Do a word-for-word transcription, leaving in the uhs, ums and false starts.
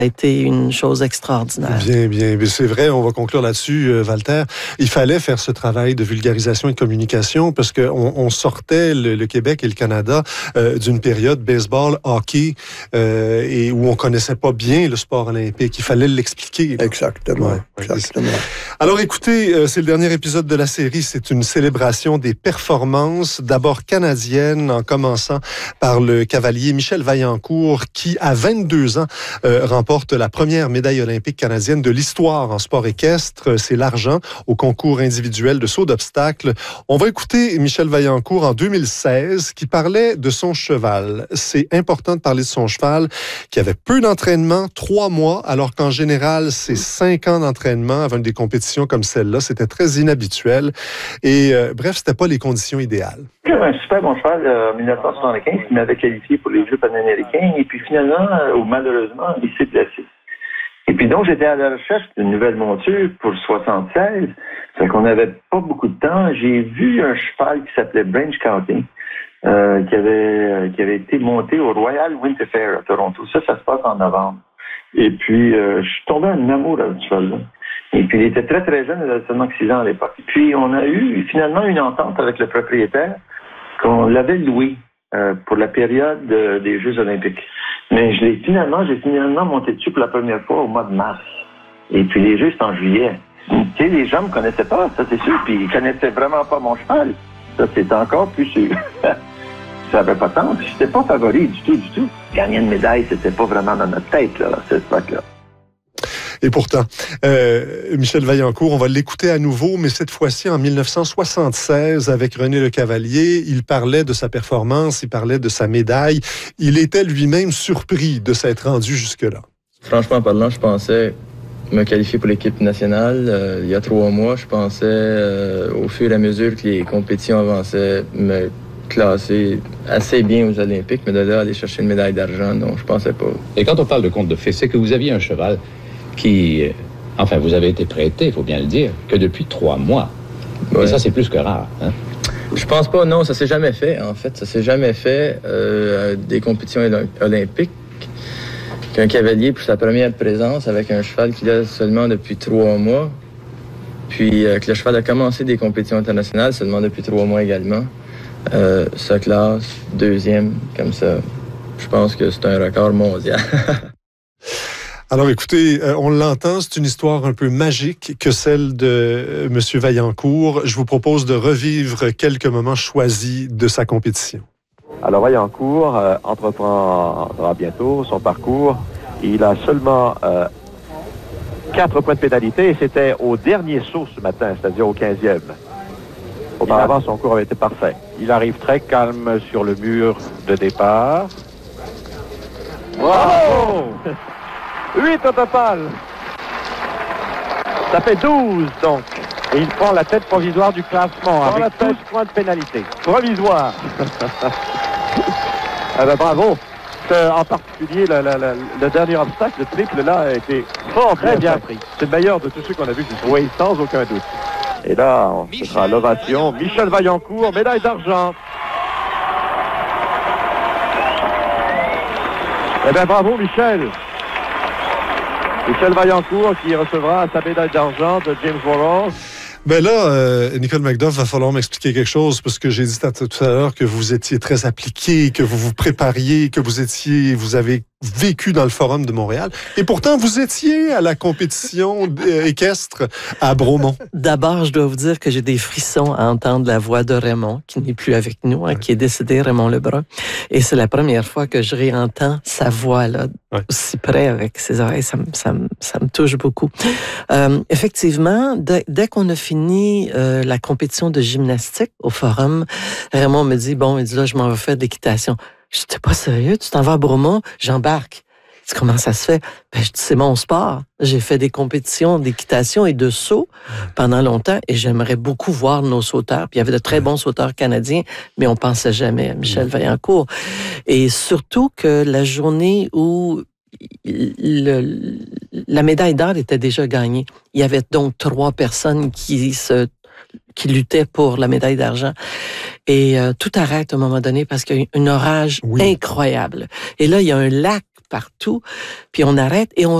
a été une chose extraordinaire. Bien, bien. Mais c'est vrai, on va conclure là-dessus, euh, Walter. Il fallait faire ce travail de vulgarisation et de communication parce qu'on on sortait le, le Québec et le Canada euh, d'une période baseball, hockey, euh, et où on connaissait pas bien le sport olympique. Il fallait l'expliquer. Là. Exactement. Ouais, exactement. Alors écoutez, euh, c'est le dernier épisode de la série. C'est une célébration des performances, d'abord canadiennes, en commençant par le cavalier Michel Vaillancourt, qui, à vingt-deux ans, euh, remporte la première médaille olympique canadienne de l'histoire en sport équestre. C'est l'argent au concours individuel de saut d'obstacles. On va écouter Michel Vaillancourt en deux mille seize qui parlait de son cheval. C'est important de parler de son cheval qui avait peu d'entraînement, trois mois, alors qu'en général, c'est cinq ans d'entraînement avant des compétitions comme celle-là. C'était très inhabituel. Et euh, bref, c'était pas les conditions idéales. J'avais un super bon cheval euh, en dix-neuf cent soixante-quinze qui m'avait qualifié pour les Jeux panaméricains et puis finalement, euh, ou malheureusement, il s'est blessé. Et puis donc, j'étais à la recherche d'une nouvelle monture pour soixante-seize. Fait qu'on n'avait pas beaucoup de temps. J'ai vu un cheval qui s'appelait Branch County, euh, qui avait euh, qui avait été monté au Royal Winter Fair à Toronto. Ça, ça se passe en novembre. Et puis, euh, je suis tombé en amour avec ce cheval-là. Et puis, il était très, très jeune, il avait seulement six ans à l'époque. Puis, on a eu finalement une entente avec le propriétaire qu'on l'avait loué euh, pour la période euh, des Jeux olympiques. Mais je l'ai finalement, j'ai finalement monté dessus pour la première fois au mois de mars. Et puis, les Jeux, c'est en juillet. Tu sais, les gens me connaissaient pas, ça c'est sûr, puis ils connaissaient vraiment pas mon cheval. Ça, c'est encore plus sûr. Ça n'avait pas de temps, puis j'étais pas favori du tout, du tout. Gagner une médaille, c'était pas vraiment dans notre tête, là, à cette époque-là. Et pourtant, euh, Michel Vaillancourt, on va l'écouter à nouveau, mais cette fois-ci en dix-neuf cent soixante-seize avec René Lecavalier. Il parlait de sa performance, il parlait de sa médaille. Il était lui-même surpris de s'être rendu jusque-là. Franchement parlant, je pensais me qualifier pour l'équipe nationale. Euh, il y a trois mois, je pensais, euh, au fur et à mesure que les compétitions avançaient, me classer assez bien aux Olympiques, mais de là, aller chercher une médaille d'argent, non, je pensais pas. Et quand on parle de conte de fées, c'est que vous aviez un cheval qui, enfin, vous avez été prêté, il faut bien le dire, que depuis trois mois. Ouais. Et ça, c'est plus que rare. Hein? Je pense pas, non, ça s'est jamais fait, en fait. Ça s'est jamais fait euh, des compétitions olympiques qu'un cavalier pour sa première présence avec un cheval qu'il a seulement depuis trois mois, puis euh, que le cheval a commencé des compétitions internationales seulement depuis trois mois également. Euh, sa classe, deuxième, comme ça. Je pense que c'est un record mondial. Alors écoutez, euh, on l'entend, c'est une histoire un peu magique que celle de euh, M. Vaillancourt. Je vous propose de revivre quelques moments choisis de sa compétition. Alors Vaillancourt euh, entreprendra bientôt son parcours. Il a seulement euh, quatre points de pénalité et c'était au dernier saut ce matin, c'est-à-dire au quinzième. Auparavant, son cours avait été parfait. Il arrive très calme sur le mur de départ. Bravo! huit au total. Ça fait douze, donc. Et il prend la tête provisoire du classement avec la tête. douze points de pénalité. Provisoire. Ah ben, bravo. Euh, en particulier, le, le, le, le dernier obstacle, le triple, là, a été fort très bien pris. C'est le meilleur de tous ceux qu'on a vus jusqu'ici. Oui, sans aucun doute. Et là, on ce sera l'ovation. Michel Vaillancourt, médaille d'argent. Eh bien, bravo, Michel. Michel Vaillancourt qui recevra sa médaille d'argent de James Worrell. Ben là, euh, Nicole McDuff, va falloir m'expliquer quelque chose parce que j'ai dit tout à l'heure que vous étiez très appliqué, que vous vous prépariez, que vous étiez, vous avez vécu dans le Forum de Montréal. Et pourtant, vous étiez à la compétition équestre à Bromont. D'abord, je dois vous dire que j'ai des frissons à entendre la voix de Raymond, qui n'est plus avec nous, hein, qui est décédé, Raymond Lebrun. Et c'est la première fois que je réentends sa voix, là, ouais. aussi près avec ses oreilles. Ça, me, ça, me, ça me touche beaucoup. Euh, effectivement, dès, dès qu'on a fini euh, la compétition de gymnastique au Forum, Raymond me dit, bon, il dit là, je m'en vais faire de l'équitation. Je dis, t'es pas sérieux? Tu t'en vas à Bromont? J'embarque. Je dis, comment ça se fait? Ben, je dis, c'est mon sport. J'ai fait des compétitions d'équitation et de saut pendant longtemps et j'aimerais beaucoup voir nos sauteurs. Puis il y avait de très bons sauteurs canadiens, mais on pensait jamais à Michel Vaillancourt. Et surtout que la journée où le, la médaille d'or était déjà gagnée, il y avait donc trois personnes qui se qui luttaient pour la médaille d'argent. Et euh, tout arrête à un moment donné parce qu'il y a un orage oui. incroyable. Et là, il y a un lac partout. Puis on arrête et on